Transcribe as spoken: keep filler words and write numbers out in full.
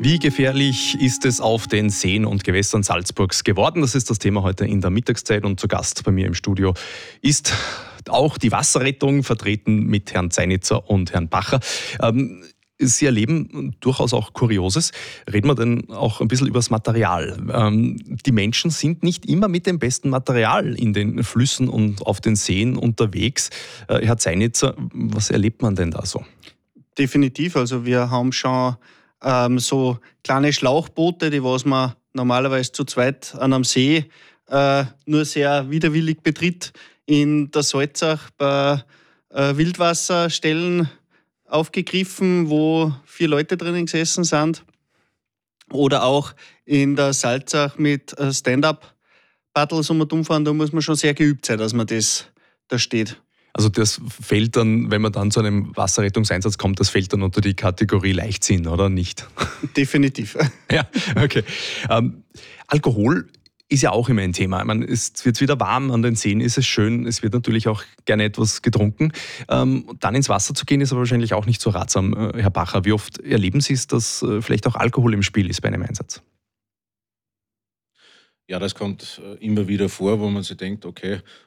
Wie gefährlich ist es auf den Seen und Gewässern Salzburgs geworden? Das ist das Thema heute in der Mittagszeit und zu Gast bei mir im Studio ist auch die Wasserrettung, vertreten mit Herrn Zeinitzer und Herrn Bacher. Ähm, Sie erleben durchaus auch Kurioses. Reden wir denn auch ein bisschen über das Material. Ähm, die Menschen sind nicht immer mit dem besten Material in den Flüssen und auf den Seen unterwegs. Äh, Herr Zeinitzer, was erlebt man denn da so? Definitiv. Also wir haben schon ähm, so kleine Schlauchboote, die was man normalerweise zu zweit an einem See äh, nur sehr widerwillig betritt, in der Salzach bei äh, Wildwasserstellen aufgegriffen, wo vier Leute drinnen gesessen sind. Oder auch in der Salzach mit äh, Stand-up-Paddles um und umfahren, da muss man schon sehr geübt sein, dass man das da steht. Also das fällt dann, wenn man dann zu einem Wasserrettungseinsatz kommt, das fällt dann unter die Kategorie Leichtsinn, oder nicht? Definitiv. Ja, okay. Ähm, Alkohol ist ja auch immer ein Thema. Ich meine, es wird wieder warm, an den Seen ist es schön, es wird natürlich auch gerne etwas getrunken. Ähm, dann ins Wasser zu gehen, ist aber wahrscheinlich auch nicht so ratsam. Äh, Herr Bacher, wie oft erleben Sie es, dass äh, vielleicht auch Alkohol im Spiel ist bei einem Einsatz? Ja, das kommt äh, immer wieder vor, wo man sich denkt, okay,